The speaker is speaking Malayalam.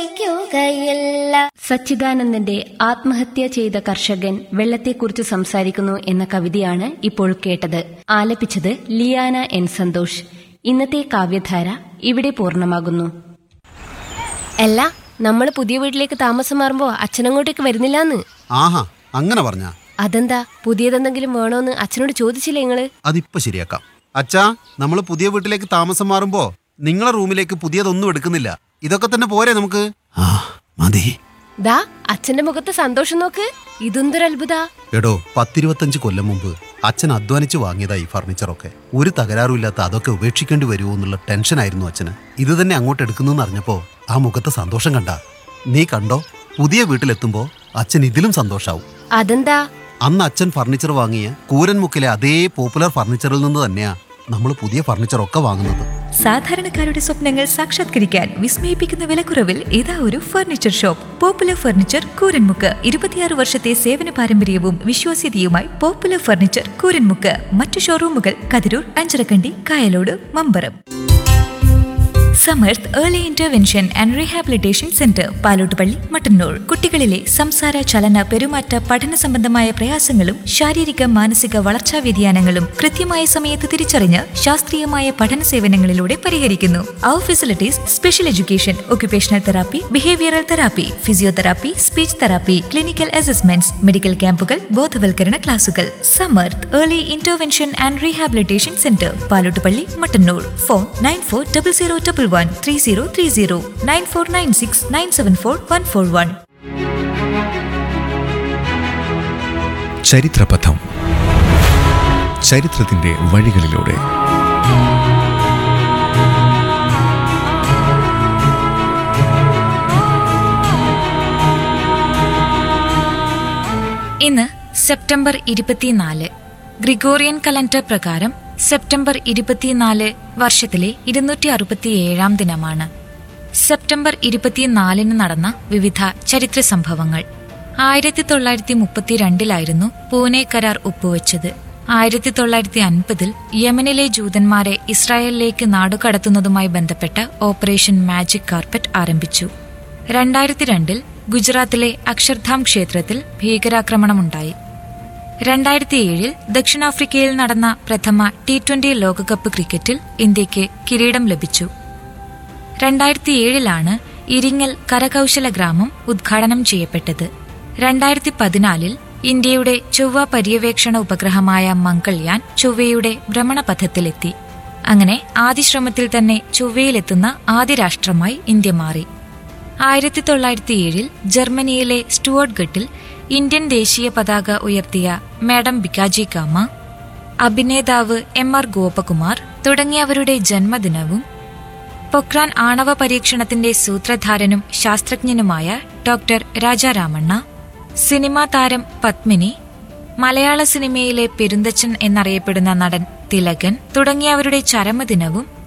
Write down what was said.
സച്ചിദാനന്ദന്റെ ആത്മഹത്യ ചെയ്ത കർഷകൻ വെള്ളത്തെക്കുറിച്ച് സംസാരിക്കുന്നു എന്ന കവിതയാണ് ഇപ്പോൾ കേട്ടത്. ആലപിച്ചത് ലിയാന എൻ സന്തോഷ്. ഇന്നത്തെ കാവ്യധാര ഇവിടെ പൂർണ്ണമാകുന്നു. അല്ല, നമ്മള് പുതിയ വീട്ടിലേക്ക് താമസം മാറുമ്പോ അച്ഛനങ്ങോട്ടേക്ക് വരുന്നില്ലാന്ന്. ആഹാ, അങ്ങനെ പറഞ്ഞ? അതെന്താ, പുതിയതെന്തെങ്കിലും വേണോന്ന് അച്ഛനോട് ചോദിച്ചില്ലേ നിങ്ങള്? അതിപ്പോ ശരിയാക്കാം. അച്ഛാ, നമ്മള് പുതിയ വീട്ടിലേക്ക് താമസം മാറുമ്പോ നിങ്ങളെ റൂമിലേക്ക് പുതിയതൊന്നും എടുക്കുന്നില്ല. ഇതൊക്കെ തന്നെ പോരെ നമുക്ക്? മതി. ദാ അച്ഛന്റെ മുഖത്ത് സന്തോഷം നോക്ക്. ഇതെന്തൊരു അത്ഭുത. എടോ, 10-25 കൊല്ലം മുമ്പ് അച്ഛൻ അധ്വാനിച്ച് വാങ്ങിയതായി ഫർണിച്ചറൊക്കെ. ഒരു തകരാറുമില്ലാത്ത അതൊക്കെ ഉപേക്ഷിക്കേണ്ടി വരുമോ എന്നുള്ള ടെൻഷനായിരുന്നു അച്ഛന്. ഇത് തന്നെ അങ്ങോട്ട് എടുക്കുന്നു അറിഞ്ഞപ്പോ ആ മുഖത്തെ സന്തോഷം കണ്ട. നീ കണ്ടോ, പുതിയ വീട്ടിലെത്തുമ്പോ അച്ഛൻ ഇതിലും സന്തോഷാവും. അതെന്താ? അന്ന് അച്ഛൻ ഫർണിച്ചർ വാങ്ങിയ കൂരൻമുക്കിലെ അതേ പോപ്പുലർ ഫർണിച്ചറിൽ നിന്ന് തന്നെയാ നമ്മൾ പുതിയ ഫർണിച്ചറൊക്കെ വാങ്ങുന്നത്. സാധാരണക്കാരുടെ സ്വപ്നങ്ങൾ സാക്ഷാത്കരിക്കാൻ വിസ്മയിപ്പിക്കുന്ന വിലക്കുറവിൽ ഇതാ ഒരു furniture shop. Popular furniture Kooranmukku. 26 വർഷത്തെ സേവന പാരമ്പര്യവും വിശ്വാസ്യതയുമായി പോപ്പുലർ ഫർണിച്ചർ കൂരൻമുക്ക്. മറ്റു ഷോറൂമുകൾ Kathirur, Anjarakandy, Kayalode, Mambaram. Samarth early intervention and rehabilitation centre, Palottupalli, Mattannur. കുട്ടികളിലെ സംസാര, ചലന, പെരുമാറ്റ, പഠന സംബന്ധമായ പ്രയാസങ്ങളും ശാരീരിക മാനസിക വളർച്ചാ വ്യതിയാനങ്ങളും കൃത്യമായ സമയത്ത് തിരിച്ചറിഞ്ഞ് ശാസ്ത്രീയമായ പഠന സേവനങ്ങളിലൂടെ പരിഹരിക്കുന്നു. അവർ facilities: special education, occupational therapy, behavioural therapy, physiotherapy, speech therapy, clinical assessments, medical ക്യാമ്പുകൾ, ബോധവൽക്കരണ ക്ലാസുകൾ. Samarth early intervention and rehabilitation centre, Palottupalli, Mattannur. Phone 9400113030, 9496974141. ചരിത്രപഥം. ചരിത്രത്തിന്റെ വഴികളിലൂടെ ഇന്ന് സെപ്റ്റംബർ 24. ഗ്രിഗോറിയൻ കലണ്ടർ പ്രകാരം സെപ്റ്റംബർ 24 വർഷത്തിലെ 267 ദിനമാണ്. സെപ്റ്റംബർ 24 നടന്ന വിവിധ ചരിത്ര സംഭവങ്ങൾ. 1932 പൂനെ കരാർ ഒപ്പുവെച്ചത്. 1950 യമനിലെ ജൂതന്മാരെ ഇസ്രായേലിലേക്ക് നാടുകടത്തുന്നതുമായി ബന്ധപ്പെട്ട ഓപ്പറേഷൻ മാജിക് കാർപ്പറ്റ് ആരംഭിച്ചു. 2002 ഗുജറാത്തിലെ അക്ഷർധാം ക്ഷേത്രത്തിൽ ഭീകരാക്രമണമുണ്ടായി. 2007 ദക്ഷിണാഫ്രിക്കയിൽ നടന്ന പ്രഥമ T20 ലോകകപ്പ് ക്രിക്കറ്റിൽ ഇന്ത്യയ്ക്ക് കിരീടം ലഭിച്ചു. 2007 ഇരിങ്ങൽ കരകൌശല ഗ്രാമം ഉദ്ഘാടനം ചെയ്യപ്പെട്ടത്. 2014 ഇന്ത്യയുടെ ചൊവ്വ പര്യവേക്ഷണ ഉപഗ്രഹമായ മംഗൾയാൻ ചൊവ്വയുടെ ഭ്രമണപഥത്തിലെത്തി. അങ്ങനെ ആദ്യ ശ്രമത്തിൽ തന്നെ ചൊവ്വയിലെത്തുന്ന ആദ്യ രാഷ്ട്രമായി ഇന്ത്യ മാറി. 1907 ജർമ്മനിയിലെ സ്റ്റുവർട്ട്ഗട്ടിൽ ഇന്ത്യൻ ദേശീയ പതാക ഉയർത്തിയ മാഡം ബിക്കാജി കാമ, അഭിനേതാവ് MR ഗോപകുമാർ തുടങ്ങിയവരുടെ ജന്മദിനവും പൊക്രാൻ ആണവ പരീക്ഷണത്തിന്റെ സൂത്രധാരനും ശാസ്ത്രജ്ഞനുമായ ഡോക്ടർ രാജാരാമണ്ണ, സിനിമാ താരം പത്മിനി, മലയാള സിനിമയിലെ പെരുന്തച്ചൻ എന്നറിയപ്പെടുന്ന നടൻ തിലകൻ തുടങ്ങിയവരുടെ ചരമദിനവും